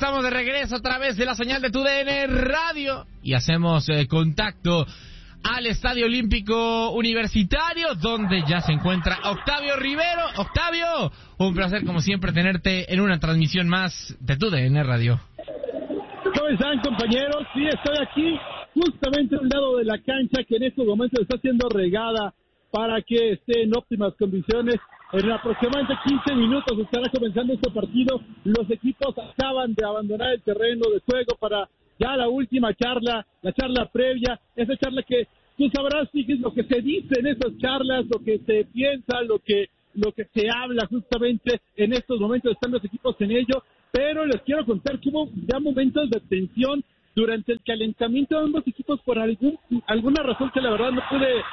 estamos de regreso a través de la señal de TUDN Radio y hacemos contacto al Estadio Olímpico Universitario, donde ya se encuentra Octavio Rivero. Octavio, un placer como siempre tenerte en una transmisión más de TUDN Radio. ¿Cómo están, compañeros? Sí, estoy aquí justamente al lado de la cancha que en estos momentos está siendo regada para que esté en óptimas condiciones. En aproximadamente 15 minutos estará comenzando este partido. Los equipos acaban de abandonar el terreno de juego para ya la última charla, la charla previa, esa charla que tú sabrás, fíjate, lo que se dice en esas charlas, lo que se piensa, lo que se habla justamente en estos momentos, están los equipos en ello, pero les quiero contar que hubo ya momentos de tensión durante el calentamiento de ambos equipos por alguna razón que la verdad no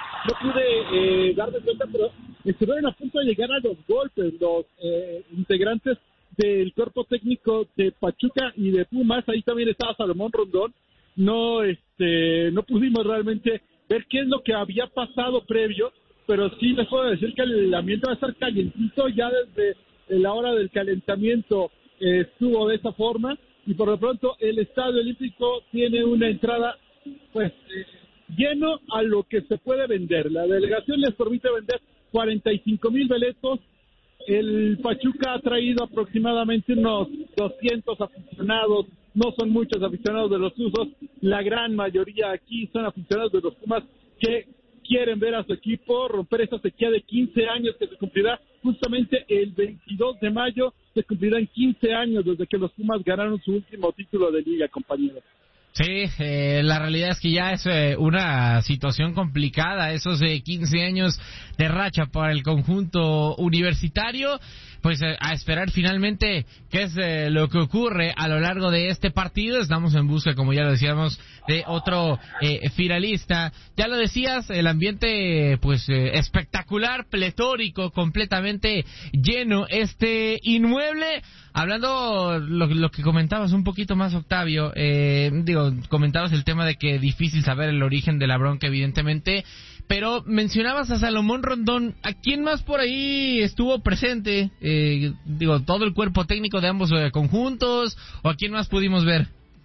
pude dar de cuenta, pero estuvieron a punto de llegar a los golpes los integrantes del cuerpo técnico de Pachuca y de Pumas. Ahí también estaba Salomón Rondón. No pudimos realmente ver qué es lo que había pasado previo, pero sí les puedo decir que el ambiente va a estar calientito. Ya desde la hora del calentamiento estuvo de esa forma, y por lo pronto el Estadio Olímpico tiene una entrada pues lleno a lo que se puede vender. La delegación les permite vender 45,000 boletos. El Pachuca ha traído aproximadamente unos 200 aficionados. No son muchos aficionados de los Tuzos, la gran mayoría aquí son aficionados de los Pumas que quieren ver a su equipo romper esa sequía de 15 años que se cumplirá justamente el 22 de mayo. Se cumplirán 15 años desde que los Pumas ganaron su último título de liga, compañeros. Sí, la realidad es que ya es una situación complicada, esos 15 años de racha para el conjunto universitario. Pues a esperar finalmente qué es lo que ocurre a lo largo de este partido. Estamos en busca, como ya lo decíamos, de otro finalista. Ya lo decías, el ambiente pues espectacular, pletórico, completamente lleno este inmueble. Hablando lo que comentabas un poquito más, Octavio, comentabas el tema de que es difícil saber el origen de la bronca, evidentemente, pero mencionabas a Salomón Rondón. ¿A quién más por ahí estuvo presente? ¿Todo el cuerpo técnico de ambos conjuntos? ¿O a quién más pudimos ver?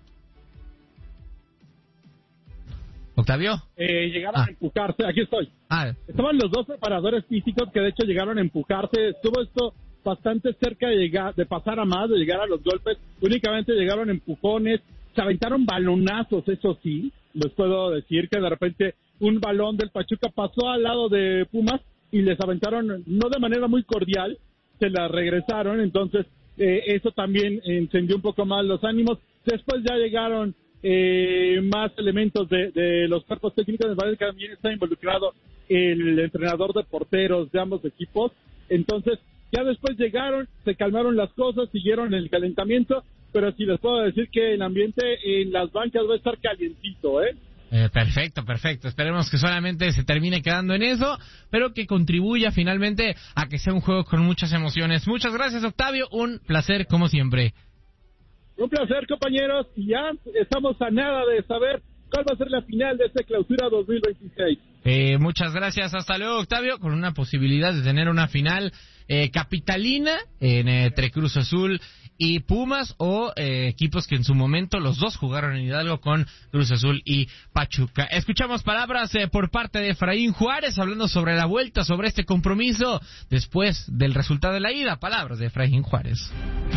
¿Octavio? Llegaron a empujarse, aquí estoy. Estaban los dos preparadores físicos que de hecho llegaron a empujarse. Estuvo esto bastante cerca de pasar a más, de llegar a los golpes. Únicamente llegaron empujones, se aventaron balonazos, eso sí. Les puedo decir que de repente un balón del Pachuca pasó al lado de Pumas y les aventaron, no de manera muy cordial, se la regresaron. Entonces eso también encendió un poco más los ánimos. Después ya llegaron más elementos de los cuerpos técnicos. Me parece que también está involucrado el entrenador de porteros de ambos equipos. Entonces ya después llegaron, se calmaron las cosas, siguieron el calentamiento, pero sí les puedo decir que el ambiente en las bancas va a estar calientito, Perfecto. Esperemos que solamente se termine quedando en eso, pero que contribuya finalmente a que sea un juego con muchas emociones. Muchas gracias, Octavio. Un placer, como siempre. Un placer, compañeros. Y ya estamos a nada de saber cuál va a ser la final de esta clausura 2026. Muchas gracias. Hasta luego, Octavio, con una posibilidad de tener una final capitalina entre Cruz Azul y Pumas, o equipos que en su momento los dos jugaron en Hidalgo con Cruz Azul y Pachuca. Escuchamos palabras por parte de Efraín Juárez hablando sobre la vuelta, sobre este compromiso después del resultado de la ida. Palabras de Efraín Juárez.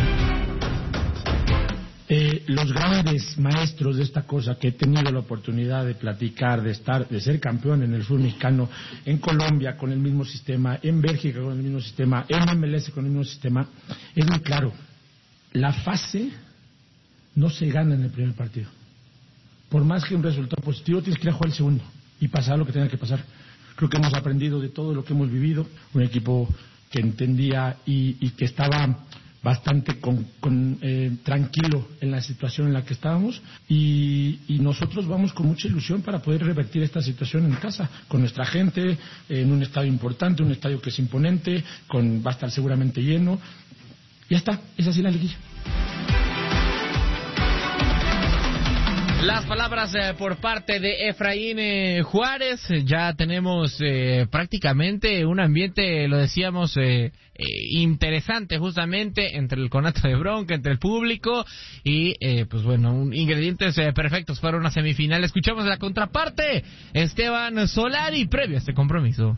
Los grandes maestros de esta cosa que he tenido la oportunidad de platicar, de ser campeón en el fútbol mexicano, en Colombia con el mismo sistema, en Bélgica con el mismo sistema, en MLS con el mismo sistema, es muy claro. La fase no se gana en el primer partido. Por más que un resultado positivo, tienes que ir a jugar el segundo y pasar lo que tenga que pasar. Creo que hemos aprendido de todo lo que hemos vivido. Un equipo que entendía y que estaba bastante tranquilo en la situación en la que estábamos, y nosotros vamos con mucha ilusión para poder revertir esta situación en casa, con nuestra gente, en un estadio importante, un estadio que es imponente, va a estar seguramente lleno. Ya está, es así la liguilla. Las palabras por parte de Efraín Juárez. Ya tenemos prácticamente un ambiente, lo decíamos, interesante justamente entre el conato de bronca, entre el público y pues bueno, ingredientes perfectos para una semifinal. Escuchamos la contraparte, Esteban Solari, previo a este compromiso.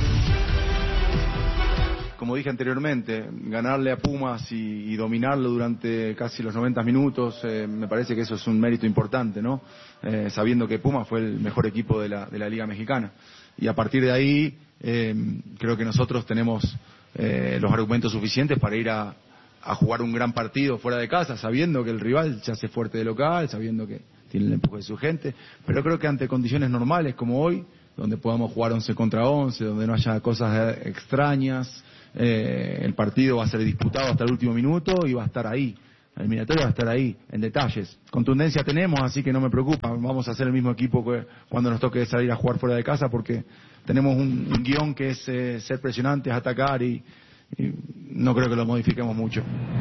Como dije anteriormente, ganarle a Pumas y dominarlo durante casi los 90 minutos, me parece que eso es un mérito importante, ¿no? Sabiendo que Pumas fue el mejor equipo de la Liga Mexicana. Y a partir de ahí, creo que nosotros tenemos los argumentos suficientes para ir a jugar un gran partido fuera de casa, sabiendo que el rival se hace fuerte de local, sabiendo que tiene el empuje de su gente, pero creo que ante condiciones normales como hoy, donde podamos jugar 11 contra 11, donde no haya cosas extrañas, el partido va a ser disputado hasta el último minuto y va a estar ahí. El eliminatorio va a estar ahí, en detalles. Contundencia tenemos, así que no me preocupa. Vamos a ser el mismo equipo que cuando nos toque salir a jugar fuera de casa, porque tenemos un guión que es ser presionantes, atacar y no creo que lo modifiquemos mucho.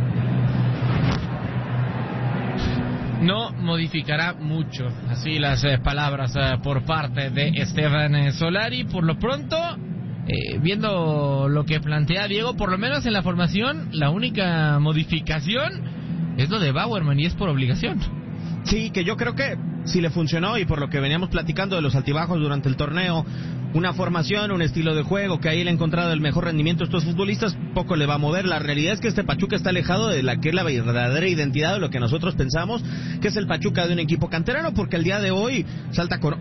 No modificará mucho. Así las palabras por parte de Esteban Solari. Por lo pronto, viendo lo que plantea Diego, por lo menos en la formación, la única modificación es lo de Bauerman y es por obligación. Sí, que yo creo que si le funcionó y por lo que veníamos platicando de los altibajos durante el torneo, una formación, un estilo de juego, que ahí le ha encontrado el mejor rendimiento a estos futbolistas, poco le va a mover. La realidad es que este Pachuca está alejado de la que es la verdadera identidad de lo que nosotros pensamos que es el Pachuca de un equipo canterano, porque el día de hoy salta con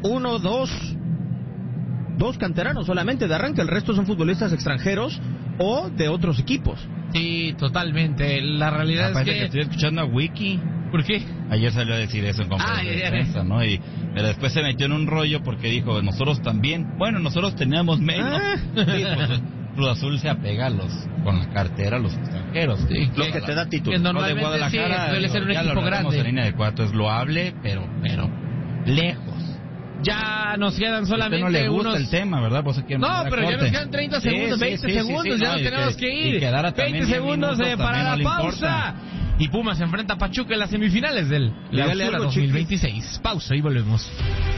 dos canteranos solamente de arranque, el resto son futbolistas extranjeros o de otros equipos. Sí, totalmente. La realidad es que estoy escuchando a Wiki. ¿Por qué? Ayer salió a decir eso en conferencia de prensa, ¿no? Pero después se metió en un rollo porque dijo, nosotros también, bueno, nosotros teníamos menos. Sí, pues, Cruz Azul se apega con la cartera a los extranjeros. Sí, lo que te da título. Que normalmente de Guadalajara, sí, suele ser un equipo grande. En línea de cuatro es loable, pero lejos. Ya nos quedan solamente no le gusta unos... el tema, ¿verdad? Pues no, pero ya nos quedan 30 segundos, 20 segundos, ya nos tenemos que ir. 20 segundos para la pausa. Y Pumas se enfrenta a Pachuca en las semifinales del Clausura 2026. Pausa y volvemos.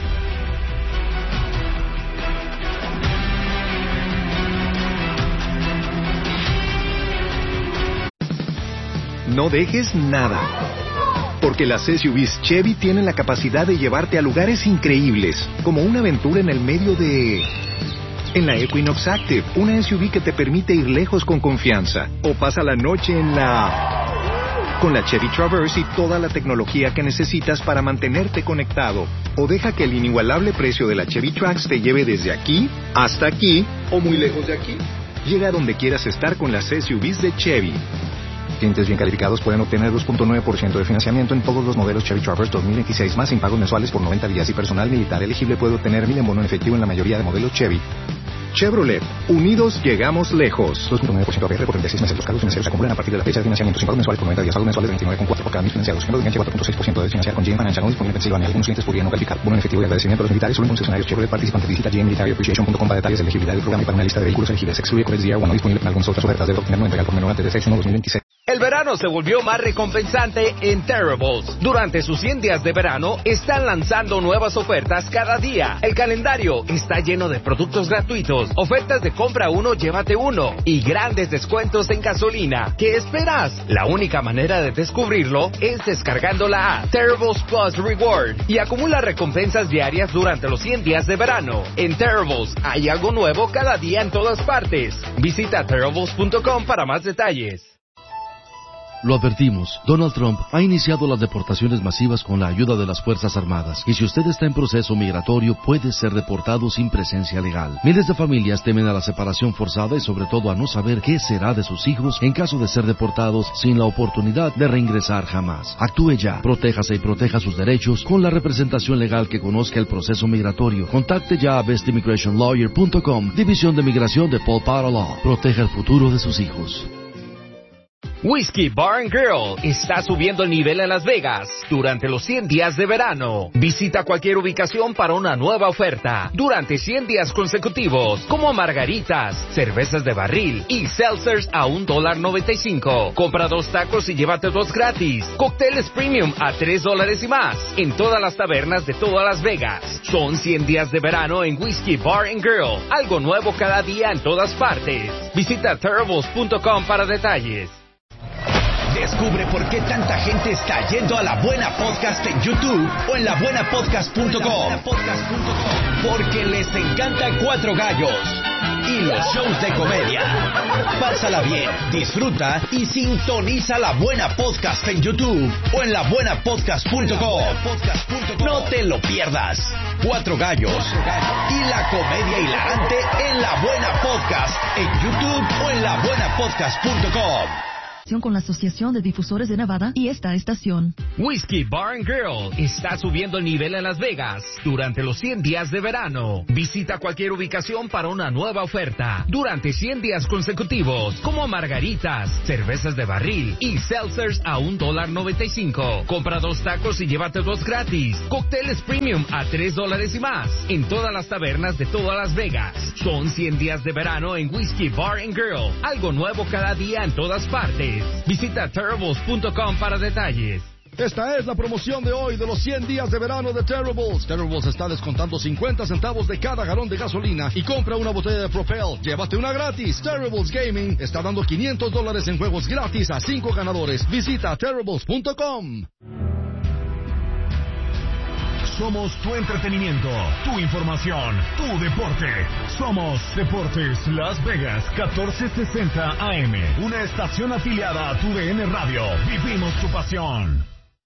No dejes nada, porque las SUVs Chevy tienen la capacidad de llevarte a lugares increíbles, como una aventura en el medio de... En la Equinox Active, una SUV que te permite ir lejos con confianza. O pasa la noche en la... Con la Chevy Traverse y toda la tecnología que necesitas para mantenerte conectado. O deja que el inigualable precio de la Chevy Trax te lleve desde aquí hasta aquí o muy lejos de aquí. Llega a donde quieras estar con las SUVs de Chevy. Clientes bien calificados pueden obtener 2.9% de financiamiento en todos los modelos Chevy Traverse 2026 más sin pagos mensuales por 90 días y personal militar elegible puede obtener 1,000 en bono en efectivo en la mayoría de modelos Chevy. Chevrolet, unidos llegamos lejos. 2.9% APR por 36 meses. Los cargos financieros se acumulan a partir de la fecha de financiamiento sin pagos mensuales por 90 días. Pagos mensuales de 29,4 por cada mes financiados. Ejemplo de enganche 4.6% de financiar con GM Financial no disponible en Pensilvania. Algunos clientes podrían no calificar. Bono en efectivo y agradecimiento a los militares solo en concesionarios Chevrolet participantes. Visita gmmilitaryappreciation.com para detalles de elegibilidad del programa y para una lista de vehículos elegibles. Excluye Codex DR1 no disponible en algunas otras ofertas. Debe obtener no entregar por menor antes de 6/1/2026. El verano se volvió más recompensante en Terribles. Durante sus 100 días de verano, están lanzando nuevas ofertas cada día. El calendario está lleno de productos gratuitos, ofertas de compra uno, llévate uno y grandes descuentos en gasolina. ¿Qué esperas? La única manera de descubrirlo es descargando la app Terribles Plus Reward y acumula recompensas diarias durante los 100 días de verano. En Terribles hay algo nuevo cada día en todas partes. Visita terribles.com para más detalles. Lo advertimos, Donald Trump ha iniciado las deportaciones masivas con la ayuda de las Fuerzas Armadas, y si usted está en proceso migratorio puede ser deportado sin presencia legal. Miles de familias temen a la separación forzada y sobre todo a no saber qué será de sus hijos en caso de ser deportados sin la oportunidad de reingresar jamás. Actúe ya, protéjase y proteja sus derechos con la representación legal que conozca el proceso migratorio. Contacte ya a bestimmigrationlawyer.com, División de Migración de Paul Potter Law. Proteja el futuro de sus hijos. Whiskey Bar & Grill está subiendo el nivel en Las Vegas durante los 100 días de verano. Visita cualquier ubicación para una nueva oferta durante 100 días consecutivos, como margaritas, cervezas de barril y seltzers a $1.95. Compra 2 tacos y llévate 2 gratis. Cócteles premium a $3 y más en todas las tabernas de todas Las Vegas. Son 100 días de verano en Whiskey Bar & Grill. Algo nuevo cada día en todas partes. Visita Terribles.com para detalles. Descubre por qué tanta gente está yendo a La Buena Podcast en YouTube o en labuenapodcast.com. Porque les encanta Cuatro Gallos y los shows de comedia. Pásala bien, disfruta y sintoniza La Buena Podcast en YouTube o en labuenapodcast.com. No te lo pierdas. Cuatro Gallos y la comedia hilarante en La Buena Podcast en YouTube o en labuenapodcast.com. Con la Asociación de Difusores de Nevada y esta estación. Whiskey Bar & Grill está subiendo el nivel en Las Vegas durante los 100 días de verano. Visita cualquier ubicación para una nueva oferta durante 100 días consecutivos, como margaritas, cervezas de barril y seltzers a $1.95. Compra 2 tacos y llévate 2 gratis. Cócteles premium a $3 y más en todas las tabernas de todas Las Vegas. Son 100 días de verano en Whiskey Bar & Grill. Algo nuevo cada día en todas partes. Visita Terribles.com para detalles. Esta es la promoción de hoy de los 100 días de verano de Terribles. Terribles está descontando 50 centavos de cada galón de gasolina y compra una botella de Propel. Llévate una gratis. Terribles Gaming está dando $500 en juegos gratis a 5 ganadores. Visita Terribles.com. Somos tu entretenimiento, tu información, tu deporte. Somos Deportes Las Vegas 1460 AM, una estación afiliada a tu DN Radio. Vivimos tu pasión.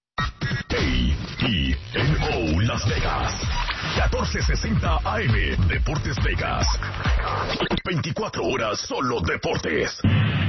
KTNO Las Vegas 1460 AM, Deportes Vegas. 24 horas solo deportes.